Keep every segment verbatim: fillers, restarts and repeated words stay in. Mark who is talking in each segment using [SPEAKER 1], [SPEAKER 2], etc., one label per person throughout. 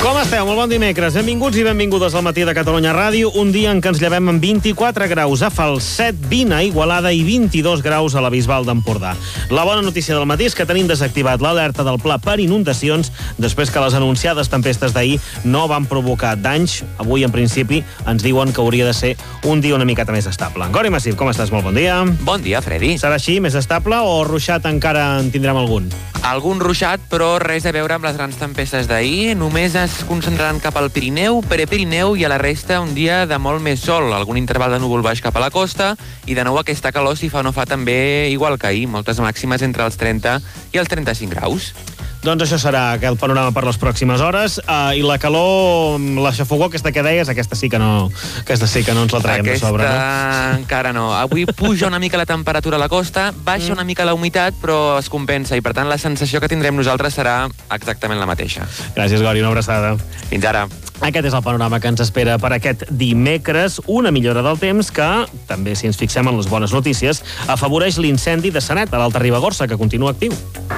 [SPEAKER 1] Com esteu? Molt bon dimecres. Benvinguts i benvingudes al Matí de Catalunya Ràdio. Un dia en què ens llevem amb vint-i-quatre graus a Falset, vint a Igualada i vint-i-dos graus a la Bisbal d'Empordà. La bona notícia del matí és que tenim desactivat l'alerta del pla per inundacions després que les anunciades tempestes d'ahir no van provocar danys. Avui, en principi, ens diuen que hauria de ser un dia una miqueta més estable. Gori Massip, com estàs? Molt bon dia.
[SPEAKER 2] Bon dia, Freddy.
[SPEAKER 1] Serà així, més estable, o ruixat encara en tindrem algun?
[SPEAKER 2] Algun ruixat, però res a veure amb les grans tempestes d'ahir. Només es concentraran cap al Pirineu, Prepirineu i a la resta un dia de molt més sol. Algun interval de núvol baix cap a la costa i de nou aquesta calor si fa o no fa també igual que ahir. Moltes màximes entre els trenta i els trenta-cinc graus.
[SPEAKER 1] Doncs això serà el panorama per les pròximes hores. Uh, I la calor, la xafogó aquesta que deies, aquesta sí que no, aquesta sí que no ens la traiem
[SPEAKER 2] aquesta
[SPEAKER 1] de sobre, no?
[SPEAKER 2] Aquesta encara no. Avui puja una mica la temperatura a la costa, baixa mm. una mica la humitat, però es compensa i, per tant, la sensació que tindrem nosaltres serà exactament la mateixa.
[SPEAKER 1] Gràcies, Gori, una abraçada.
[SPEAKER 2] Fins ara.
[SPEAKER 1] Aquest és el panorama que ens espera per aquest dimecres. Una millora del temps que, també si ens fixem en les bones notícies, afavoreix l'incendi de Sanet, a l'Alta Ribagorça, que continua actiu.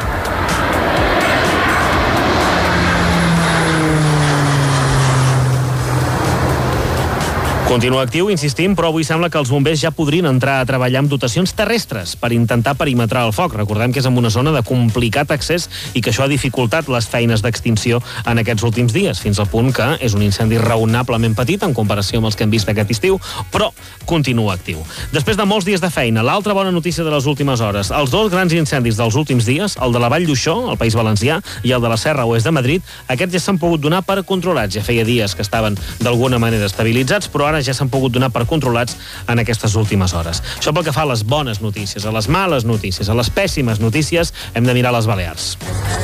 [SPEAKER 1] Continua actiu, insistim, però avui sembla que els bombers ja podrien entrar a treballar amb dotacions terrestres per intentar perimetrar el foc. Recordem que és en una zona de complicat accés i que això ha dificultat les feines d'extinció en aquests últims dies, fins al punt que és un incendi raonablement petit en comparació amb els que hem vist aquest estiu, però continua actiu. Després de molts dies de feina, l'altra bona notícia de les últimes hores, els dos grans incendis dels últims dies, el de la Vall d'Uixó, al País Valencià, i el de la Serra Oest de Madrid, aquests ja s'han pogut donar per controlats. Ja feia dies que estaven d'alguna manera estabilitzats, però ara ja s'han pogut donar per controlats en aquestes últimes hores. Això pel que fa a les bones notícies. A les males notícies, a les pèssimes notícies, hem de mirar les Balears.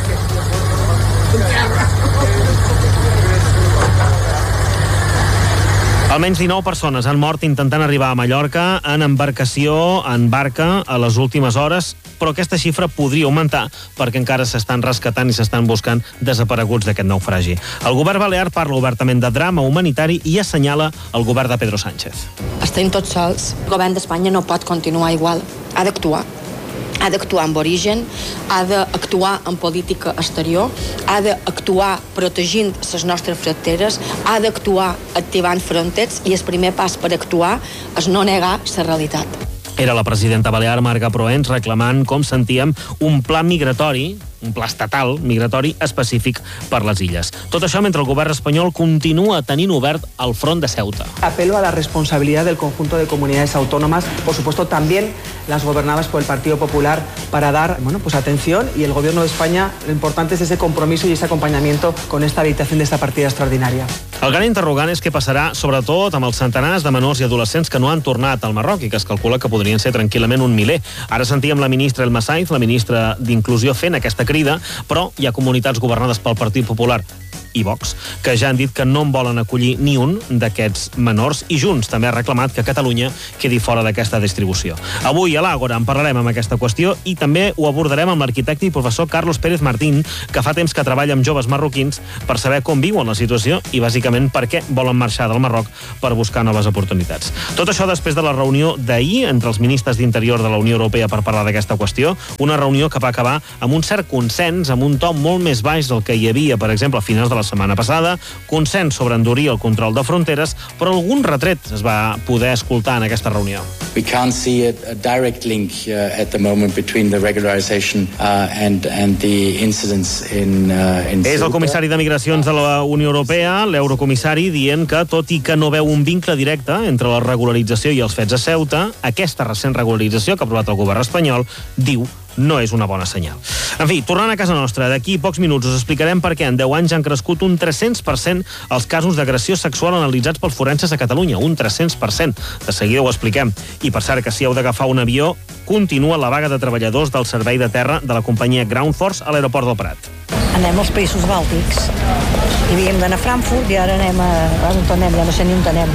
[SPEAKER 1] Almenys dinou persones han mort intentant arribar a Mallorca en embarcació, en barca, a les últimes hores, però aquesta xifra podria augmentar perquè encara s'estan rescatant i s'estan buscant desapareguts d'aquest naufragi. El govern balear parla obertament de drama humanitari i assenyala el govern de Pedro Sánchez.
[SPEAKER 3] Estem tots sols. El govern d'Espanya no pot continuar igual. Ha d'actuar. Ha d'actuar amb origen, ha d'actuar en política exterior, ha d'actuar protegint les nostres fronteres, ha d'actuar activant fronteres i el primer pas per actuar és no negar la realitat.
[SPEAKER 1] Era la presidenta balear Marga Proens reclamant, com sentíem, un pla migratori, un pla estatal migratori específic per les illes. Tot això mentre el govern espanyol continua tenint obert el front de Ceuta.
[SPEAKER 4] Apelo a la responsabilidad del conjunto de comunidades autónomas, por supuesto también las gobernadas por el Partido Popular, para dar, bueno, pues atención, y el gobierno de España, lo importante es ese compromiso y ese acompañamiento con esta habilitación de esta partida extraordinaria.
[SPEAKER 1] El gran interrogant és què passarà, sobretot, amb els centenars de menors i adolescents que no han tornat al Marroc i que es calcula que podrien ser tranquil·lament un miler. Ara sentíem la ministra Elma Saiz, la ministra d'Inclusió, fent aquesta crida, però hi ha comunitats governades pel Partit Popular i Vox, que ja han dit que no en volen acollir ni un d'aquests menors, i Junts també ha reclamat que Catalunya quedi fora d'aquesta distribució. Avui a l'Àgora en parlarem amb aquesta qüestió i també ho abordarem amb l'arquitecte i professor Carlos Pérez Martín, que fa temps que treballa amb joves marroquins per saber com viuen la situació i bàsicament per què volen marxar del Marroc per buscar noves oportunitats. Tot això després de la reunió d'ahir entre els ministres d'Interior de la Unió Europea per parlar d'aquesta qüestió, una reunió que va acabar amb un cert consens, amb un to molt més baix del que hi havia, per exemple, a finals de la setmana passada, consens sobre endurir el control de fronteres, però algun retret es va poder escoltar en aquesta reunió.
[SPEAKER 5] We can't see a, a direct link uh, at the moment between the regularization uh, and, and the incidents in, uh, in
[SPEAKER 1] És el comissari de Migracions de la Unió Europea, l'eurocomissari, dient que, tot i que no veu un vincle directe entre la regularització i els fets a Ceuta, aquesta recent regularització que ha aprovat el govern espanyol, diu, no és una bona senyal. En fi, tornant a casa nostra, d'aquí pocs minuts us explicarem per què en deu anys han crescut un tres-cents per cent els casos d'agressió sexual analitzats pels forenses a Catalunya, un tres-cents per cent. De seguida ho expliquem. I per cert, que si heu d'agafar un avió, continua la vaga de treballadors del servei de terra de la companyia Ground Force a l'aeroport del Prat.
[SPEAKER 6] Anem als països bàltics. I havíem d'anar a Frankfurt i ara anem a... on anem? Ja no sé ni on anem.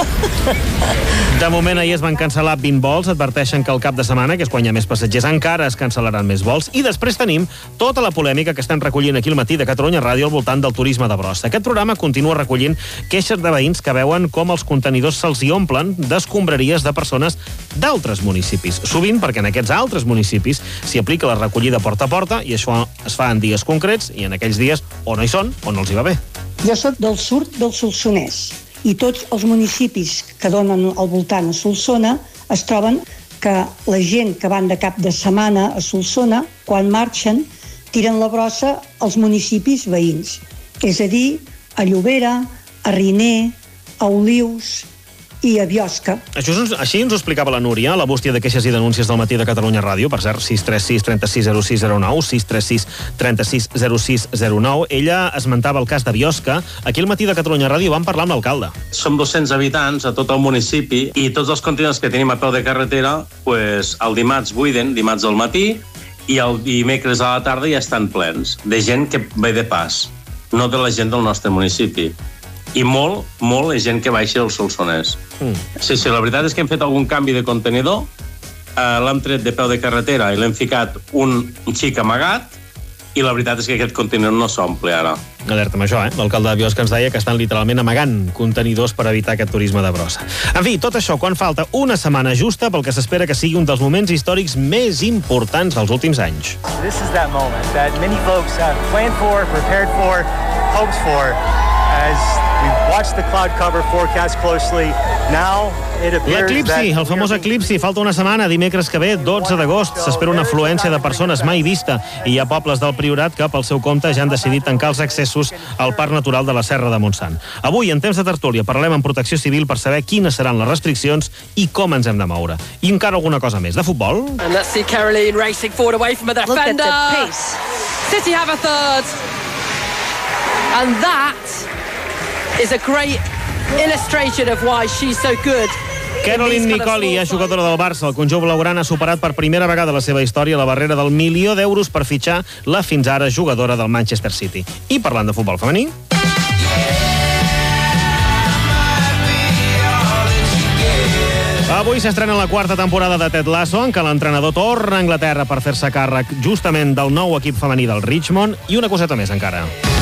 [SPEAKER 1] De moment, ahir es van cancel·lar vint vols, adverteixen que el cap de setmana, que és quan hi ha més passatgers, encara es cancel·laran més vols, i després tenim tota la polèmica que estem recollint aquí al Matí de Catalunya Ràdio al voltant del turisme de brossa. Aquest programa continua recollint queixes de veïns que veuen com els contenidors se'ls hi omplen d'escombraries de persones d'altres municipis. Sovint perquè en aquests altres municipis s'hi aplica la recollida porta a porta i això es fa en dies concrets i en aquells dies o no hi són o no els hi va bé.
[SPEAKER 6] Jo soc del sud del Solsonès i tots els municipis que donen al voltant a Solsona es troben que la gent que van de cap de setmana a Solsona, quan marxen, tiren la brossa als municipis veïns. És a dir, a Llobera, a Riner, a Olius i a Biosca.
[SPEAKER 1] Això, així ens ho explicava la Núria, la bústia de queixes i denúncies del matí de Catalunya Ràdio, per cert, sis tres sis, tres sis zero sis zero nou, sis tres sis, tres sis zero sis zero nou. Ella esmentava el cas de Biosca. Aquí al matí de Catalunya Ràdio vam parlar amb l'alcalde.
[SPEAKER 7] Som dos-cents habitants a tot el municipi i tots els contenidors que tenim a peu de carretera, pues, el dimarts buiden, dimarts al matí, i el dimecres a la tarda ja estan plens, de gent que ve de pas, no de la gent del nostre municipi. I molt, molt és gent que baixa del Solsonès. Mm. Sí, sí, la veritat és que hem fet algun canvi de contenidor, eh, l'hem tret de peu de carretera i l'hem ficat un, un xic amagat, i la veritat és que aquest contenidor no s'omple ara.
[SPEAKER 1] Alerta amb això, eh? L'alcalde de Biosca ens deia que estan literalment amagant contenidors per evitar aquest turisme de brossa. En fi, tot això quan falta una setmana justa pel que s'espera que sigui un dels moments històrics més importants dels últims anys.
[SPEAKER 8] This is that moment that many folks have planned for, prepared for, hoped for. As we watch the cloud cover forecast closely, now it appears
[SPEAKER 1] L'eclipsi, el famós eclipsi, falta una setmana, dimecres que ve, dotze d'agost, s'espera una afluència de persones mai vista i hi ha pobles del Priorat que pel seu compte ja han decidit tancar els accessos al Parc Natural de la Serra de Montsant. Avui, en temps de tertúlia, parlem amb Protecció Civil per saber quines seran les restriccions i com ens hem de moure. I encara alguna cosa més. De futbol?
[SPEAKER 9] And let's see Caroline racing forward away from the defender.
[SPEAKER 6] Look at the pace.
[SPEAKER 9] City have a third. And that is a great illustration of why she's so good.
[SPEAKER 1] Caroline Nicoli és jugadora del Barça. El conjunt blaugrana ha superat per primera vegada a la seva història la barrera del milió d'euros per fitxar la fins ara jugadora del Manchester City. I parlant de futbol femení... Avui s'estrena la quarta temporada de Ted Lasso, en què l'entrenador torna a Anglaterra per fer-se càrrec justament del nou equip femení del Richmond, i una coseta més encara.